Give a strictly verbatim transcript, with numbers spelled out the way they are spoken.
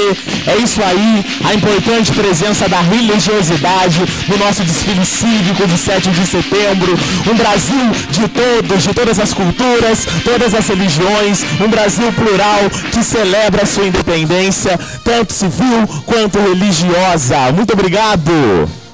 você. É isso aí, a importante presença da religiosidade no nosso desfile cívico de sete de setembro. Um Brasil de todos, de todas as culturas, todas as religiões. Um Brasil plural que celebra a sua independência, tanto civil quanto religiosa. Muito obrigado!